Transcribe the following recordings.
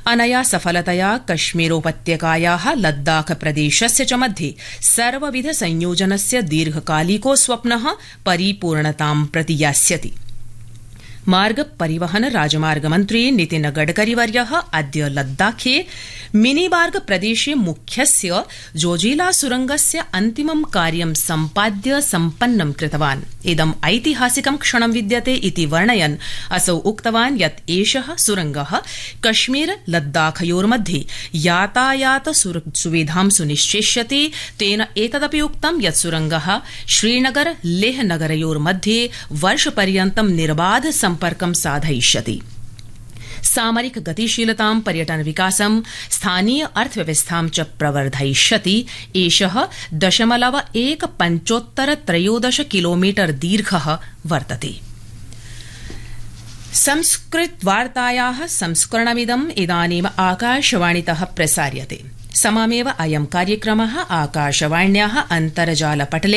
अनया सफलतया कश्मीरोपत्यकायाः लद्दाख प्रदेशस्य च मध्ये सर्वविध संयोजनस्य दीर्घकालिको स्वप्नः परिपूर्णतां प्रति यास्यति। मार्ग परिवहन राजमार्ग मन्त्री नितिन गडकरीवर्यः अद्य लद्दाखे मिनीबार्ग प्रदेशे मुख्यस्य जोजिला सुरंगस्य अन्तिमं कार्यं सम्पाद्य सम्पन्नं कृतवान्। इदम् ऐतिहासिकं क्षणं विद्यते इति वर्णयन् असौ उक्तवान् यत् एषः सुरंगः कश्मीर लद्दाखयोर्मध्ये यातायात सुविधां सुनिश्चेष्यति। तेन एतदपि उक्तं यत् सुरंगः श्रीनगर लेह नगरयोर्मध्ये वर्षपर्यन्तं निर्बाध सम्पर्कं साधयिष्यति। सामरिक गतिशीलतां पर्यटन विकासं स्थानीय अर्थव्यवस्थां च प्रवर्धयिष्यति। एषः 0.135 किलोमीटर दीर्घः वर्तते। संस्कृतवार्तायाः संस्करणमिदम् इदानीम् आकाशवाणीतः प्रसार्यते। समामेव अयं कार्यक्रमः आकाशवाण्याः अन्तर्जालपटले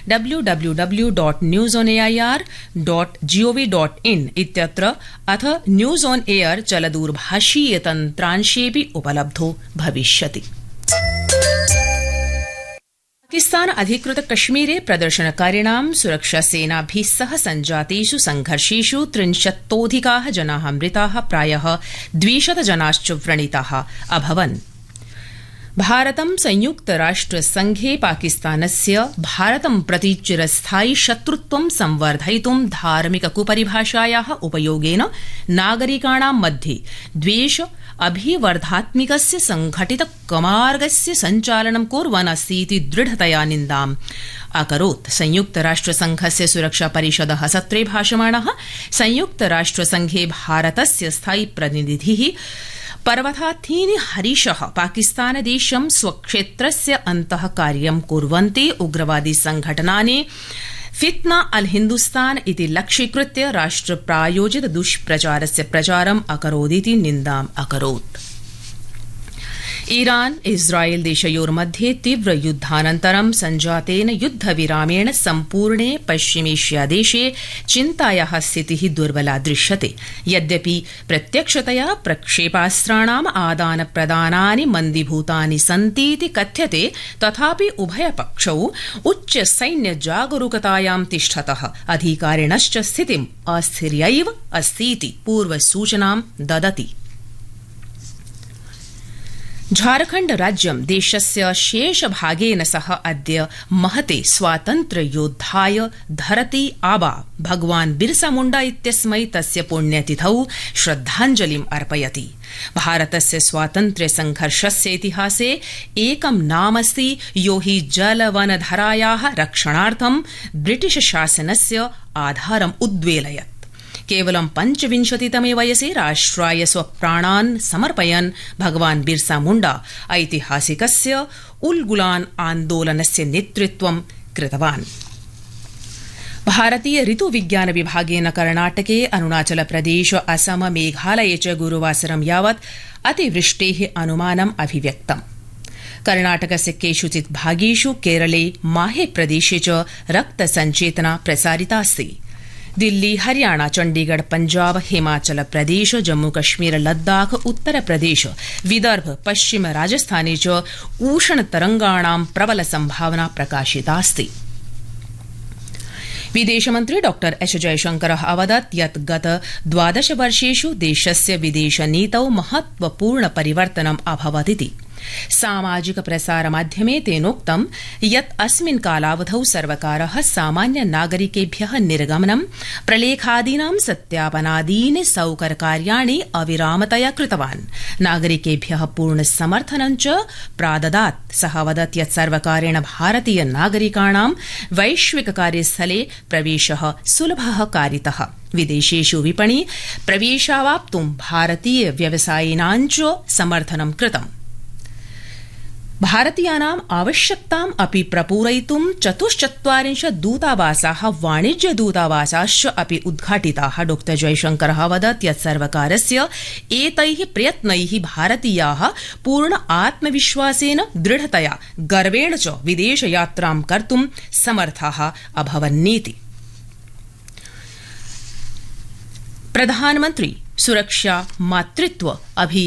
www.newsonair.gov.in इत्यत्र अथ न्यूज ऑन एयर चलदूरभाषीय तन्त्रांशेऽपि उपलब्धो भविष्यति। पाकिस्तान अधिकृत कश्मीरे प्रदर्शनकारिणां सुरक्षासेनाभिः सह संजातेषु संघर्षेषु 30तोऽधिकाः जनाः मृताः, प्रायः 200 जनाश्च व्रणिताः अभवन्। भारतं संयुक्तराष्ट्रसंघे पाकिस्तानस्य भारतं प्रति चिरस्थायि शत्रुत्वं संवर्धयितुं धार्मिक कुपरिभाषायाः उपयोगेन नागरिकाणां मध्ये द्वेष अभिवर्धात्मिकस्य संघटित कमार्गस्य सञ्चालनं कुर्वन् अस्ति इति दृढतया निन्दाम् अकरोत्। संयुक्तराष्ट्रसंघस्य सुरक्षा परिषदः सत्रे भाषमाणः संयुक्तराष्ट्रसंघे भारतस्य स्थायी प्रतिनिधिः पर्वताथीनि हरीशः पाकिस्तानदेशं स्वक्षेत्रस्य अन्तः कार्यं कुर्वन्ति उग्रवादी संघटनानि फितना अल हिन्दुस्तान इति लक्ष्यीकृत्य राष्ट्रप्रायोजित दुष्प्रचारस्य प्रचारम् अकरोदिति निन्दाम् अकरोत्। ईरान इस्राएल देशयोर्मध्ये तीव्र युद्धानन्तरं सञ्जातेन युद्धविरामेण सम्पूर्णे पश्चिमेष्यादेशे चिन्तायाः स्थितिः दुर्बला दृश्यते। यद्यपि प्रत्यक्षतया प्रक्षेपास्त्राणाम् आदानप्रदानानि मन्दीभूतानि सन्तीति कथ्यते, तथापि उभयपक्षौ उच्च सैन्य जागरूकतायां तिष्ठतः अधिकारिणश्च स्थितिम् अस्थिर्यैव अस्तीति पूर्वसूचनां ददति। झारखण्ड राज्यं देशस्य शेषभागेन सह अद्य महते स्वातन्त्र्ययोद्धाय धरती आबा भगवान् बिरसा मुण्डा इत्यस्मै तस्य पुण्यतिथौ श्रद्धाञ्जलिम् अर्पयति। भारतस्य स्वातन्त्र्यसङ्घर्षस्य इतिहासे एकं नामस्ति यो हि जलवनधरायाः रक्षणार्थं ब्रिटिश शासनस्य आधारम् उद्वेलयत्। केवलं 25तमे वयसि राष्ट्राय स्वप्राणान् समर्पयन् भगवान् बिरसा मुण्डा ऐतिहासिकस्य उल्गुलान आन्दोलनस्य नेतृत्वं कृतवान्। भारतीय ऋतुविज्ञान विभागेन कर्णाटके अरुणाचल प्रदेश असम मेघालये च गुरुवासरं यावत् अतिवृष्टेः अनुमानम् अभिव्यक्तम्। कर्णाटकस्य केषुचित् भागेषु केरले माहे प्रदेशे च रक्तसञ्चेतना प्रसारितास्ति। दिल्ली हरियाणा चण्डीगढ़ पंजाब हिमाचल प्रदेश जम्मू कश्मीर लद्दाख उत्तर प्रदेश विदर्भ पश्चिम राजस्थाने च उष्णतरंगाणां प्रबल संभावना प्रकाशितास्ति। विदेशमन्त्री डॉ एस जयशंकरः अवदत् यत् गत 12 वर्षेषु देशस्य विदेशनीतौ महत्वपूर्ण परिवर्तनम् अभवदिति। सामाजिक प्रसारमाध्यमे तेनोक्तं यत् अस्मिन् कालावधौ सर्वकारः सामान्य नागरिकेभ्यः निर्गमनं प्रलेखादीनां सत्यापनादीनि सौकर्यकार्याणि अविरामतया कृतवान्। नागरिकेभ्यः पूर्ण समर्थनं च प्राददात्। सः वदत् यत् सर्वकारेण भारतीय नागरिकाणां वैश्विक कार्यस्थले प्रवेशः सुलभः कारितः। विदेशेषु विपणि प्रवेशावाप्तुं भारतीय व्यवसायिनां च समर्थनं कृतम्। भारतीयानाम् आवश्यकताम् अपि प्रपूरयितुं 44 दूतावासाः वाणिज्य दूतावासाश्च अपि उद्घाटिताः। डॉ जयशंकरः अवदत् यत् सर्वकारस्य एतैः प्रयत्नैः भारतीयाः पूर्ण आत्मविश्वासेन दृढतया गर्वेण च विदेशयात्रां कर्तुं समर्थाः अभवन्नीति। प्रधानमन्त्री सुरक्षा मातृत्व अभियान